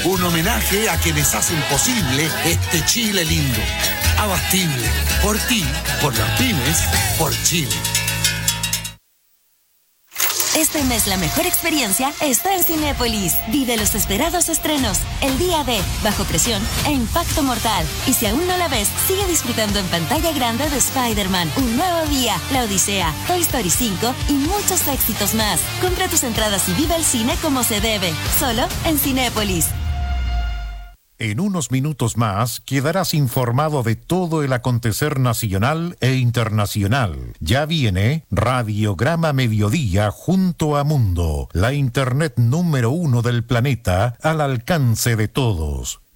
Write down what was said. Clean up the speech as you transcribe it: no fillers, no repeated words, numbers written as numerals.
Un homenaje a quienes hacen posible este Chile lindo. Abastible. Por ti, por las pymes, por Chile. Este mes la mejor experiencia está en Cinépolis. Vive los esperados estrenos, El Día de, Bajo Presión e Impacto Mortal. Y si aún no la ves, sigue disfrutando en pantalla grande de Spider-Man, Un Nuevo Día, La Odisea, Toy Story 5 y muchos éxitos más. Compra tus entradas y vive el cine como se debe, solo en Cinépolis. En unos minutos más quedarás informado de todo el acontecer nacional e internacional. Ya viene Radiograma Mediodía junto a Mundo, la internet número 1 del planeta al alcance de todos.